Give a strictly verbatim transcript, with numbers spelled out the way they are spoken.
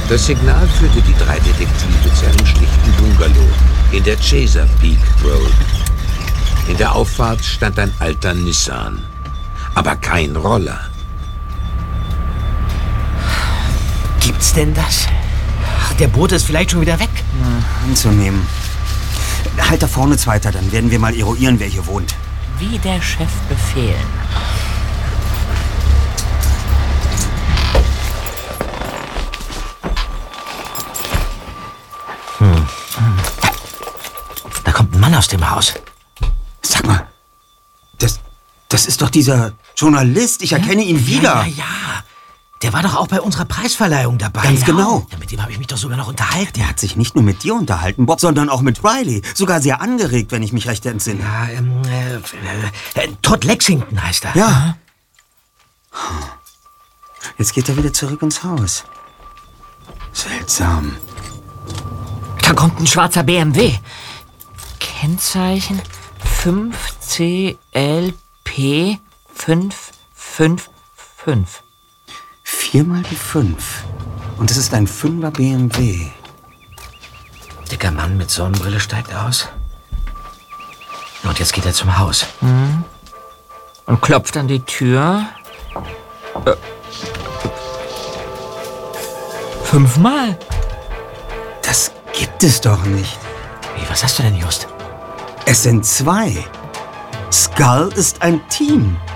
Das Signal führte die drei Detektive zu einem schlichten Bungalow in der Chesapeake Road. In der Auffahrt stand ein alter Nissan, aber kein Roller. Gibt's denn das? Ach, der Bote ist vielleicht schon wieder weg. Ja, anzunehmen. Halt da vorne weiter, dann werden wir mal eruieren, wer hier wohnt. Wie der Chef befehlen. Hm. Da kommt ein Mann aus dem Haus. Sag mal, das, das ist doch dieser Journalist. Ich erkenne ja? ihn wieder. Ja, ja, ja. Der war doch auch bei unserer Preisverleihung dabei. Ganz ja. genau. Ja, mit dem habe ich mich doch sogar noch unterhalten. Der hat sich nicht nur mit dir unterhalten, Bob, sondern auch mit Riley. Sogar sehr angeregt, wenn ich mich recht entsinne. Ja, ähm, äh, äh, Todd Lexington heißt er. Ja. Jetzt geht er wieder zurück ins Haus. Seltsam. Da kommt ein schwarzer B M W. Kennzeichen fünf C L P fünf fünf fünf. Vier mal die fünf. Und es ist ein Fünfer B M W. Dicker Mann mit Sonnenbrille steigt aus. Und jetzt geht er zum Haus. Mhm. Und klopft an die Tür. Äh. Fünfmal. Das gibt es doch nicht. Wie, was hast du denn, Just? Es sind zwei. Skull ist ein Team.